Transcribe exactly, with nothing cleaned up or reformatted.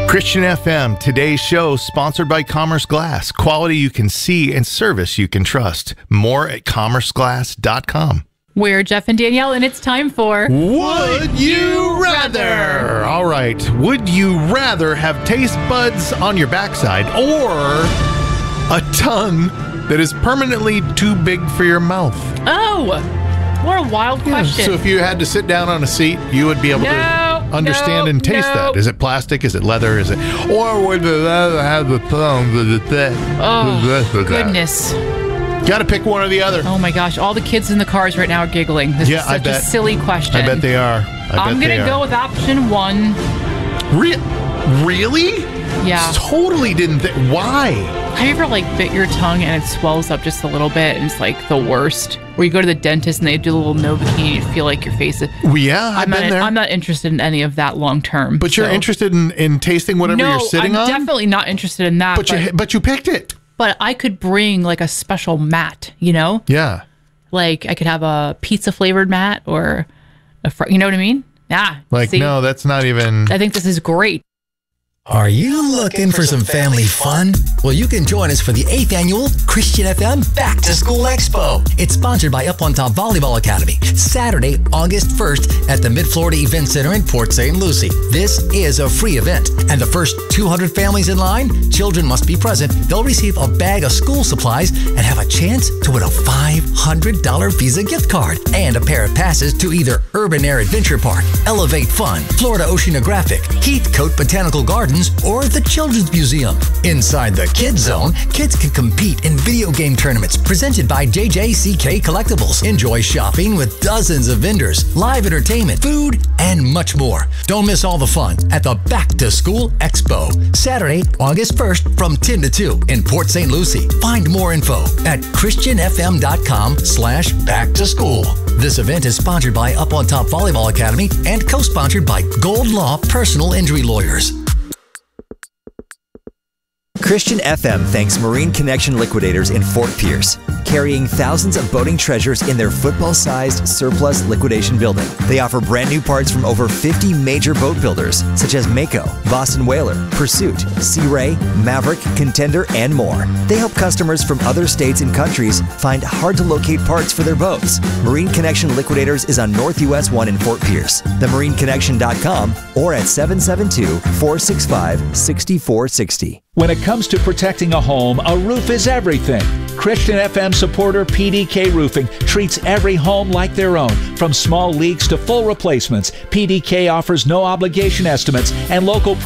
Christian F M, today's show sponsored by Commerce Glass. Quality you can see and service you can trust. More at commerce glass dot com. We're Jeff and Danielle, and it's time for Would You Rather? All right. Would you rather have taste buds on your backside or a tongue that is permanently too big for your mouth? Oh, what a wild question. So if you had to sit down on a seat, you would be able no, to understand no, and taste no. that. Is it plastic? Is it leather? Is it? Or would you rather have the tongue that? Oh, goodness. Got to pick one or the other. Oh my gosh, all the kids in the cars right now are giggling. This Yeah, is such I bet. a silly question. I bet they are. I I'm bet going to go with option one. Re- really? Yeah. Totally didn't think. Why? Have you ever like bit your tongue and it swells up just a little bit and it's like the worst? Where you go to the dentist and they do a little Novocaine and you feel like your face is... Well, yeah, I've I'm been not, there. I'm not interested in any of that long term. But so. you're interested in, in tasting whatever no, you're sitting I'm on? definitely not interested in that. But, but, you but you picked it. But I could bring like a special mat, you know? Yeah. Like I could have a pizza flavored mat or a, fr- you know what I mean? Yeah. Like, see? no, that's not even... I think this is great. Are you looking for some family fun? Well, you can join us for the eighth annual Christian F M Back to School Expo. It's sponsored by Up on Top Volleyball Academy. Saturday, August first at the Mid-Florida Event Center in Port Saint Lucie. This is a free event, and the first two hundred families in line, children must be present. They'll receive a bag of school supplies and have a chance to win a five hundred dollars Visa gift card and a pair of passes to either Urban Air Adventure Park, Elevate Fun, Florida Oceanographic, Heathcote Botanical Gardens, or the Children's Museum. Inside the Kids Zone, kids can compete in video game tournaments presented by J J C K Collectibles. Enjoy shopping with dozens of vendors, live entertainment, food, and much more. Don't miss all the fun at the Back to School Expo, Saturday, August first from ten to two in Port Saint Lucie. Find more info at christianfm.com slash back to school. This event is sponsored by Up on Top Volleyball Academy and co-sponsored by Gold Law Personal Injury Lawyers. Christian F M thanks Marine Connection Liquidators in Fort Pierce, carrying thousands of boating treasures in their football-sized surplus liquidation building. They offer brand new parts from over fifty major boat builders, such as Mako, Boston Whaler, Pursuit, Sea Ray, Maverick, Contender, and more. They help customers from other states and countries find hard-to-locate parts for their boats. Marine Connection Liquidators is on North U S one in Fort Pierce, the marine connection dot com, or at seven seven two, four six five, six four six zero. When it comes to protecting a home, a roof is everything. Christian F M supporter P D K Roofing treats every home like their own. From small leaks to full replacements, P D K offers no obligation estimates and local